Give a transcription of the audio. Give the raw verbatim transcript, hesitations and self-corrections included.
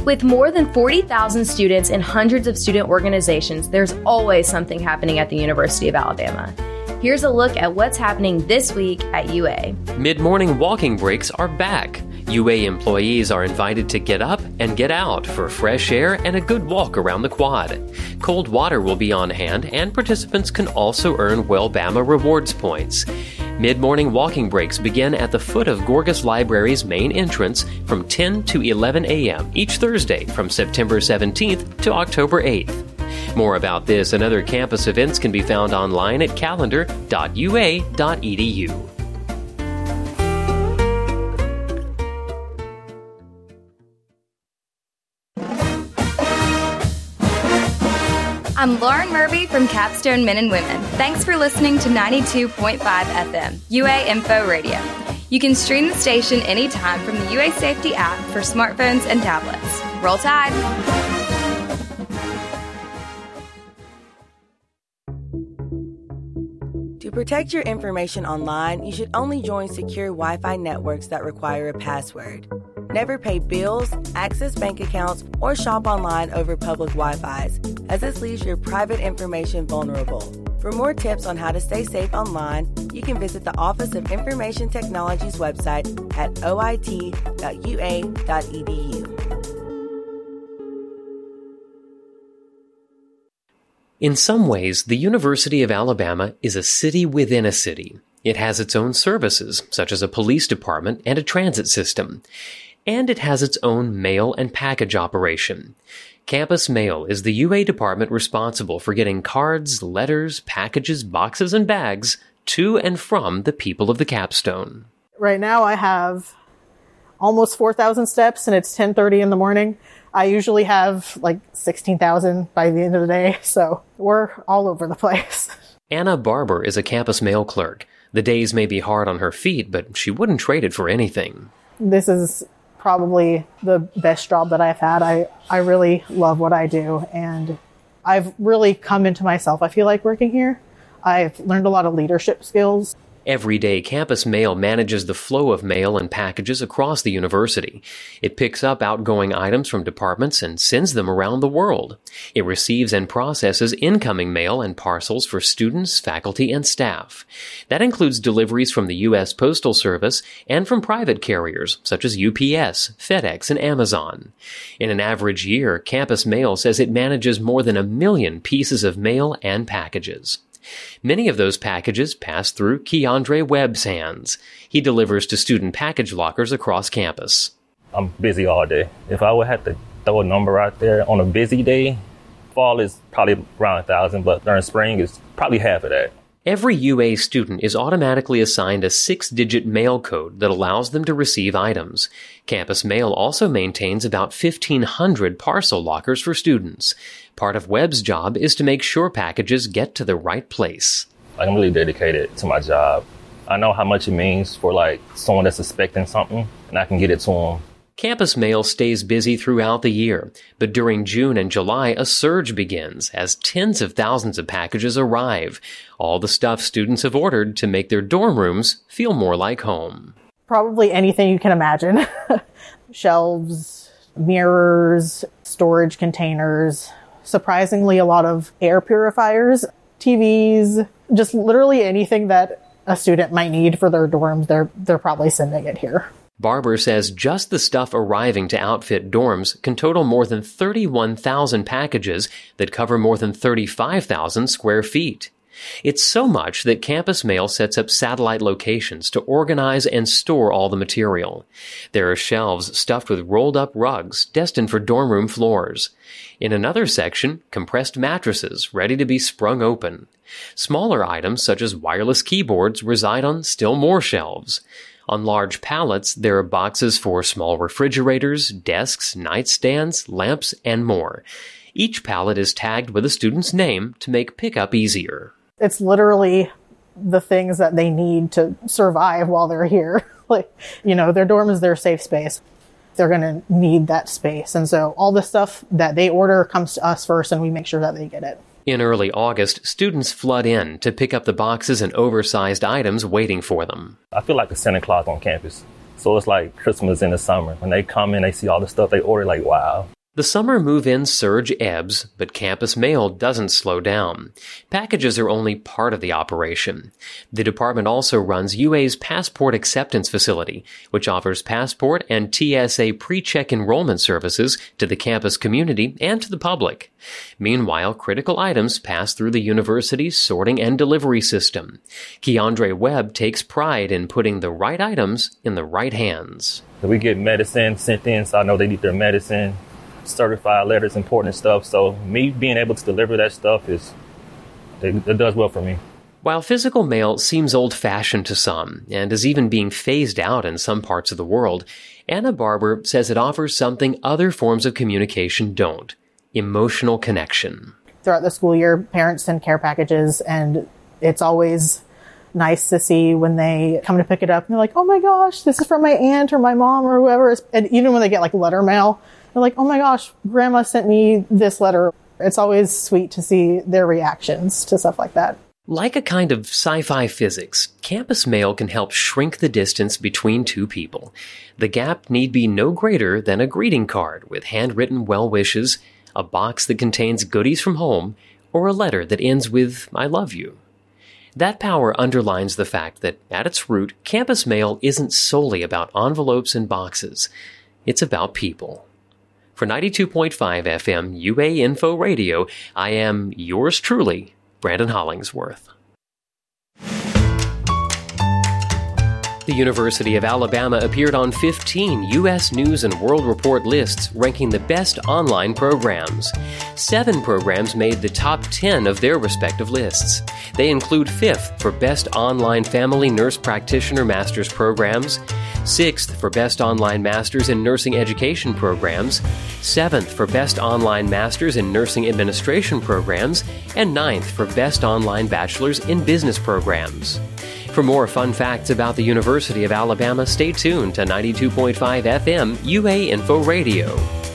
With more than forty thousand students and hundreds of student organizations, there's always something happening at the University of Alabama. Here's a look at what's happening this week at U A. Mid-morning walking breaks are back. U A employees are invited to get up and get out for fresh air and a good walk around the quad. Cold water will be on hand, and participants can also earn Wellbama rewards points. Mid-morning walking breaks begin at the foot of Gorgas Library's main entrance from ten to eleven a.m. each Thursday from September seventeenth to October eighth. More about this and other campus events can be found online at calendar dot u a dot e d u. I'm Lauren Murphy from Capstone Men and Women. Thanks for listening to ninety-two point five F M, U A Info Radio. You can stream the station anytime from the U A Safety app for smartphones and tablets. Roll Tide! To protect your information online, you should only join secure Wi-Fi networks that require a password. Never pay bills, access bank accounts, or shop online over public Wi-Fis, as this leaves your private information vulnerable. For more tips on how to stay safe online, you can visit the Office of Information Technology's website at o i t dot u a dot e d u. In some ways, the University of Alabama is a city within a city. It has its own services, such as a police department and a transit system. And it has its own mail and package operation. Campus Mail is the U A department responsible for getting cards, letters, packages, boxes, and bags to and from the people of the Capstone. Right now I have almost four thousand steps, and it's ten thirty in the morning. I usually have like sixteen thousand by the end of the day, so we're all over the place. Anna Barber is a Campus Mail clerk. The days may be hard on her feet, but she wouldn't trade it for anything. This is probably the best job that I've had. I, I really love what I do, and I've really come into myself. I feel like working here. I've learned a lot of leadership skills. Every day, Campus Mail manages the flow of mail and packages across the university. It picks up outgoing items from departments and sends them around the world. It receives and processes incoming mail and parcels for students, faculty, and staff. That includes deliveries from the U S Postal Service and from private carriers such as U P S, FedEx, and Amazon. In an average year, Campus Mail says it manages more than a million pieces of mail and packages. Many of those packages pass through Keandre Webb's hands. He delivers to student package lockers across campus. I'm busy all day. If I would have to throw a number out there, on a busy day, fall is probably around a thousand, but during spring it's probably half of that. Every U A student is automatically assigned a six-digit mail code that allows them to receive items. Campus Mail also maintains about fifteen hundred parcel lockers for students. Part of Webb's job is to make sure packages get to the right place. Like, I'm really dedicated to my job. I know how much it means for like someone that's expecting something, and I can get it to them. Campus Mail stays busy throughout the year, but during June and July, a surge begins as tens of thousands of packages arrive. All the stuff students have ordered to make their dorm rooms feel more like home. Probably anything you can imagine. Shelves, mirrors, storage containers, surprisingly a lot of air purifiers, T Vs, just literally anything that a student might need for their dorms, they're they're probably sending it here. Barber says just the stuff arriving to outfit dorms can total more than thirty-one thousand packages that cover more than thirty-five thousand square feet. It's so much that Campus Mail sets up satellite locations to organize and store all the material. There are shelves stuffed with rolled-up rugs destined for dorm room floors. In another section, compressed mattresses ready to be sprung open. Smaller items such as wireless keyboards reside on still more shelves. On large pallets, there are boxes for small refrigerators, desks, nightstands, lamps, and more. Each pallet is tagged with a student's name to make pickup easier. It's literally the things that they need to survive while they're here. Like, you know, their dorm is their safe space. They're going to need that space. And so all the stuff that they order comes to us first, and we make sure that they get it. In early August, students flood in to pick up the boxes and oversized items waiting for them. I feel like a Santa Claus on campus. So it's like Christmas in the summer. When they come in, they see all the stuff they order, like, wow. The summer move-in surge ebbs, but campus mail doesn't slow down. Packages are only part of the operation. The department also runs U A's Passport Acceptance Facility, which offers passport and T S A pre-check enrollment services to the campus community and to the public. Meanwhile, critical items pass through the university's sorting and delivery system. Keandre Webb takes pride in putting the right items in the right hands. We get medicine sent in, so I know they need their medicine. Certified letters, important stuff. So me being able to deliver that stuff is, it, it does well for me. While physical mail seems old-fashioned to some and is even being phased out in some parts of the world, Anna Barber says it offers something other forms of communication don't: emotional connection. Throughout the school year, parents send care packages, and it's always nice to see when they come to pick it up and they're like, oh my gosh, this is from my aunt or my mom or whoever. And even when they get like letter mail, they're like, oh my gosh, grandma sent me this letter. It's always sweet to see their reactions to stuff like that. Like a kind of sci-fi physics, campus mail can help shrink the distance between two people. The gap need be no greater than a greeting card with handwritten well wishes, a box that contains goodies from home, or a letter that ends with, I love you. That power underlines the fact that, at its root, campus mail isn't solely about envelopes and boxes. It's about people. For ninety-two point five F M U A Info Radio, I am yours truly, Brandon Hollingsworth. The University of Alabama appeared on fifteen U S News and World Report lists ranking the best online programs. Seven programs made the top ten of their respective lists. They include fifth for Best Online Family Nurse Practitioner Master's Programs, sixth for Best Online Masters in Nursing Education Programs, seventh for Best Online Masters in Nursing Administration Programs, and ninth for Best Online Bachelors in Business Programs. For more fun facts about the University of Alabama, stay tuned to ninety-two point five F M U A Info Radio.